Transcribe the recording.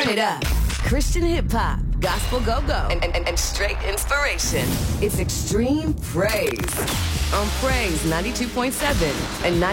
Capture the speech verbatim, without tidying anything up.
Turn it up. Christian hip hop, gospel go-go, and, and, and straight inspiration. It's Extreme Praise on Praise ninety-two point seven and